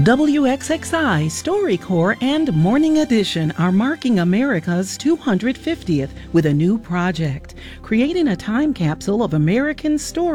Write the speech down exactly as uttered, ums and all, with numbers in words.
W X X I, StoryCorps, and Morning Edition are marking America's two hundred fiftieth with a new project, creating a time capsule of American stories